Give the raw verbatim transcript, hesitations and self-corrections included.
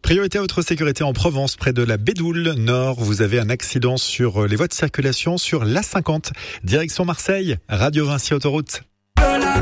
Priorité à votre sécurité en Provence, près de la Bédoule Nord. Vous avez un accident sur les voies de circulation sur l'A cinquante, direction Marseille, Radio Vinci Autoroute.